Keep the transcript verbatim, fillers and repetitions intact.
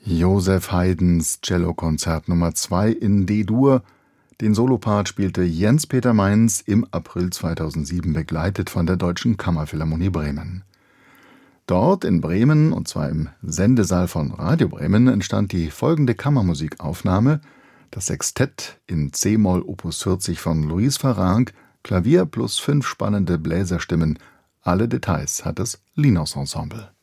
Joseph Haydns Cellokonzert Nummer zwei in D-Dur. Den Solopart spielte Jens-Peter Mainz im April zweitausendsieben, begleitet von der Deutschen Kammerphilharmonie Bremen. Dort in Bremen, und zwar im Sendesaal von Radio Bremen, entstand die folgende Kammermusikaufnahme: das Sextett in c-Moll Opus vierzig von Louis Farrenc, Klavier plus fünf spannende Bläserstimmen. Alle Details hat das Linus Ensemble.